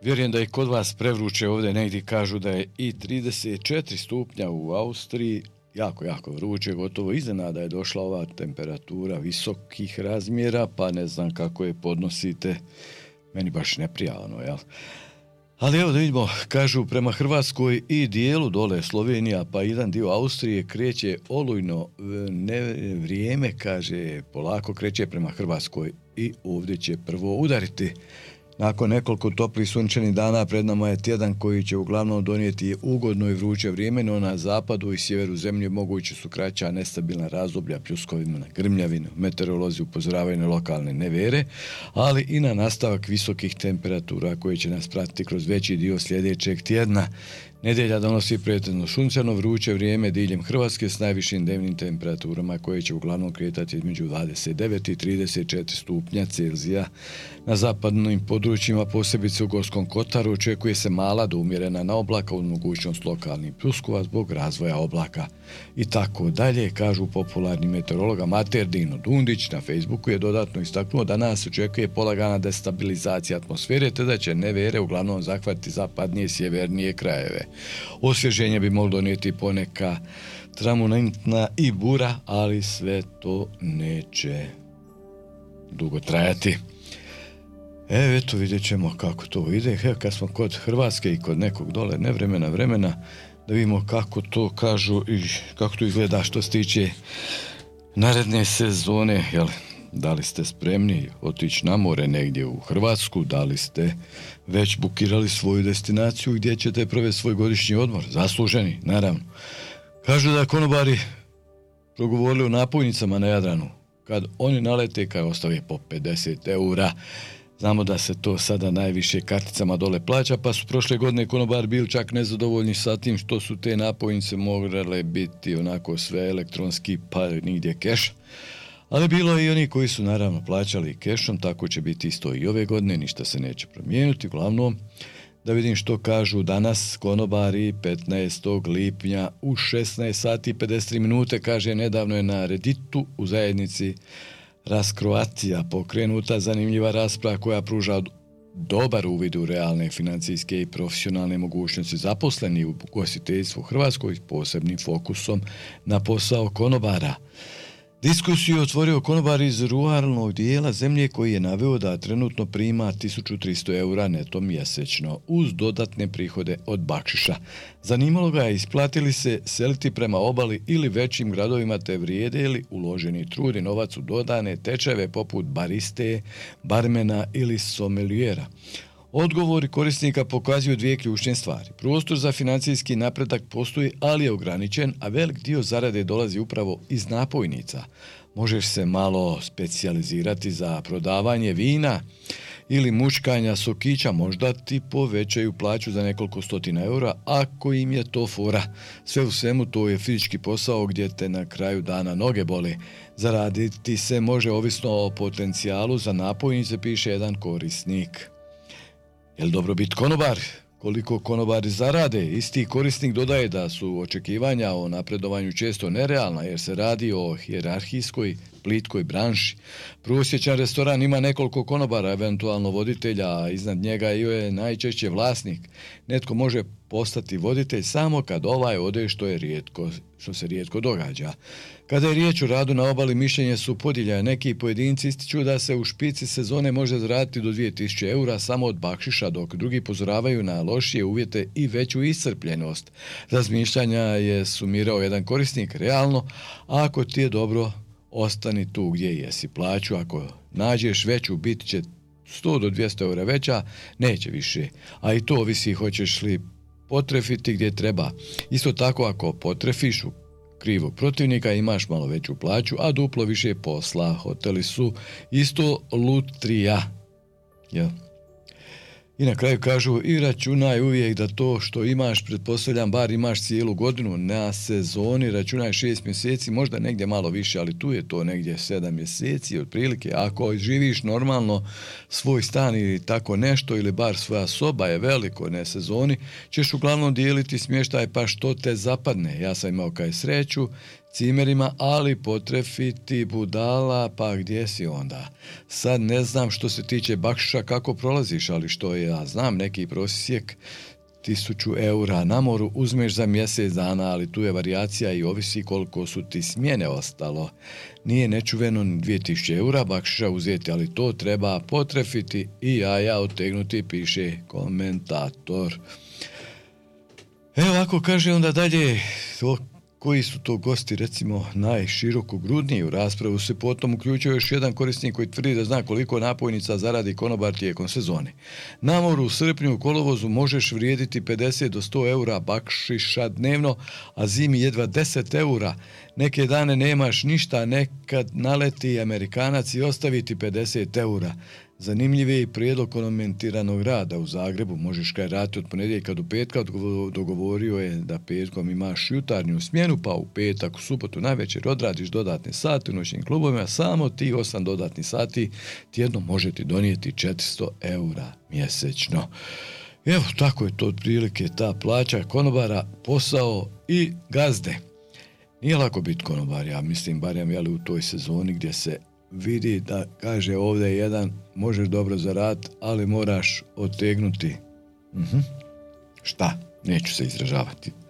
Vjerujem da i kod vas prevruće, ovdje negdje kažu da je i 34 stupnja u Austriji, jako vruće, gotovo iznenada je došla ova temperatura visokih razmjera, pa ne znam kako je podnosite, meni baš neprijavno, jel? Ali evo da vidimo, kažu prema Hrvatskoj i dijelu dole Slovenija, pa jedan dio Austrije kreće olujno vrijeme, kaže, polako kreće prema Hrvatskoj i ovdje će prvo udariti. Nakon nekoliko toplih sunčanih dana pred nama je tjedan koji će uglavnom donijeti ugodno i vruće vrijeme, no na zapadu i sjeveru zemlje moguće su kraća nestabilna razdoblja, pljuskovima, grmljavine, meteorolozi upozoravaju na lokalne nevere, ali i na nastavak visokih temperatura koje će nas pratiti kroz veći dio sljedećeg tjedna. Nedjelja donosi pretežno sunčano vruće vrijeme diljem Hrvatske s najvišim dnevnim temperaturama koje će uglavnom kretati između 29 i 34 stupnja Celzija. Na zapadnim područjima, posebice u Gorskom Kotaru, očekuje se mala do umjerena na oblaka uz mogućnost lokalnih pljuskova zbog razvoja oblaka. I tako dalje, kažu popularni meteorologa Mater Dino Dundić. Na Facebooku je dodatno istaknuo da nas očekuje polagana destabilizacija atmosfere, te da će nevere uglavnom zahvatiti zapadnije i sjevernije krajeve. Osvježenje bi moglo donijeti poneka tramonentna i bura, ali sve to neće dugo trajati. Eto, vidjet ćemo kako to ide. Kad smo kod Hrvatske i kod nekog dole vremena, da vidimo kako to kažu i kako to izgleda što se tiče naredne sezone. Jel, da li ste spremni otići na more negdje u Hrvatsku? Da li ste već bukirali svoju destinaciju gdje ćete provesti svoj godišnji odmor? Zasluženi, naravno. Kažu da konobari progovorili o napojnicama na Jadranu. Kad oni nalete, kad ostave po 50 eura, znamo da se to sada najviše karticama dole plaća, pa su prošle godine konobari bili čak nezadovoljni sa tim što su te napojnice morale biti onako sve elektronski, pa nigdje keš. Ali bilo je i oni koji su naravno plaćali kešom, tako će biti isto i ove godine, ništa se neće promijeniti. Uglavnom, da vidim što kažu danas konobari 15. lipnja u 16 sati i 53 minute, kaže, nedavno je na Redditu u zajednici Raskroacija pokrenuta zanimljiva rasprava koja pruža dobar uvid u realne financijske i profesionalne mogućnosti zaposlenih u ugostiteljstvu u Hrvatskoj s posebnim fokusom na posao konobara. Diskusiju je otvorio konobar iz ruralnog dijela zemlje koji je naveo da trenutno prima 1300 eura neto mjesečno uz dodatne prihode od bakšiša. Zanimalo ga je isplatili se seliti prema obali ili većim gradovima, te vrijede li uloženi trud i novac u dodane tečajeve poput bariste, barmena ili somelijera. Odgovori korisnika pokazuju dvije ključne stvari. Prostor za financijski napredak postoji, ali je ograničen, a velik dio zarade dolazi upravo iz napojnica. Možeš se malo specijalizirati za prodavanje vina ili mučkanja sokića, možda ti povećaju plaću za nekoliko stotina eura, ako im je to fora. Sve u svemu to je fizički posao gdje te na kraju dana noge bole. Zaraditi se može ovisno o potencijalu za napojnice, piše jedan korisnik. Je li dobro biti konobar? Koliko konobari zarade? Isti korisnik dodaje da su očekivanja o napredovanju često nerealna jer se radi o hijerarhijskoj, plitkoj branši. Prosječan restoran ima nekoliko konobara, eventualno voditelja, a iznad njega je najčešće vlasnik. Netko može postati voditelj samo kad ovaj ode, što se rijetko događa. Kada je riječ o radu na obali, mišljenje su podijeljene. Neki pojedinci ističu da se u špici sezone može zaraditi do 2000 eura samo od bakšiša, dok drugi pozoravaju na lošije uvjete i veću iscrpljenost. Razmišljanja je sumirao jedan korisnik. Realno, ako ti je dobro, ostani tu gdje jesi. Plaću ako nađeš veću, bit će 100 do 200 eura veća, neće više. A i to ovisi hoćeš li potrefiti gdje treba. Isto tako, ako potrefiš u krivog protivnika, imaš malo veću plaću, a duplo više posla. Hoteli su isto lutrija. Ja. I na kraju kažu i računaj uvijek da to što imaš, pretpostavljam, bar imaš cijelu godinu. Na sezoni računaj 6 mjeseci, možda negdje malo više, ali tu je to negdje 7 mjeseci otprilike. Ako živiš normalno svoj stan ili tako nešto, ili bar svoja soba je veliko na sezoni, ćeš uglavnom dijeliti smještaj pa što te zapadne. Ja sam imao kaj sreću, cimerima, ali potrefiti budala, pa gdje si onda? Sad ne znam što se tiče bakšiša kako prolaziš, ali što ja znam, neki prosjek 1000 eura na moru uzmeš za mjesec dana, ali tu je varijacija i ovisi koliko su ti smjene ostalo. Nije nečuveno ni 2000 eura bakšiša uzeti, ali to treba potrefiti i jaja otegnuti, piše komentator. Evo ovako kaže onda dalje, koji su to gosti, recimo, najširokogrudniji. U raspravu se potom uključio još jedan korisnik koji tvrdi da zna koliko napojnica zaradi konobar tijekom sezone. Na moru u srpnju u kolovozu možeš vrijediti 50 do 100 eura bakšiša dnevno, a zimi jedva 10 eura. Neke dane nemaš ništa, nekad naleti Amerikanac i ostaviti 50 eura. Zanimljiv je i prijedlog komentiranog rada u Zagrebu. Možeš kaj raditi od ponedjeljka do petka, dogovorio je da petkom imaš jutarnju smjenu, pa u petak, u subotu navečer odradiš dodatne sate u noćnim klubovima, samo ti 8 dodatnih sati tjedno može ti donijeti 400 eura mjesečno. Evo, tako je to otprilike ta plaća konobara, posao i gazde. Nije lako biti konobar, ja mislim, barem u toj sezoni gdje se vidi da, kaže ovdje jedan, možeš dobro zaraditi, ali moraš otegnuti. Šta? Neću se izražavati.